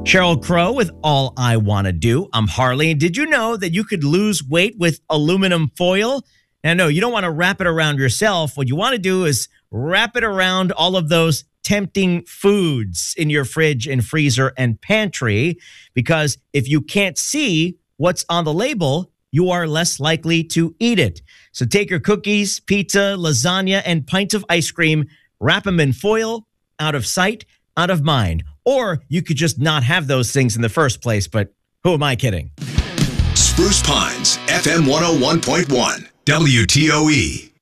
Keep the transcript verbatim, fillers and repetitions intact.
Sheryl Crow with All I Want to Do. I'm Harley. And did you know that you could lose weight with aluminum foil? Now, no, you don't want to wrap it around yourself. What you want to do is wrap it around all of those tempting foods in your fridge and freezer and pantry, because if you can't see what's on the label, you are less likely to eat it. So take your cookies, pizza, lasagna, and pints of ice cream, wrap them in foil, out of sight, out of mind. Or you could just not have those things in the first place, but who am I kidding? Spruce Pines, F M one oh one point one, W T O E.